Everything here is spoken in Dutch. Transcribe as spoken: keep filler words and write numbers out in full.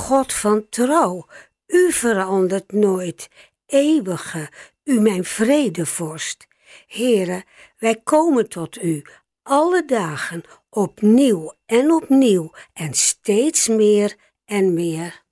God van trouw, u verandert nooit, eeuwige, u mijn vredevorst. Heere, wij komen tot u, alle dagen, opnieuw en opnieuw en steeds meer en meer.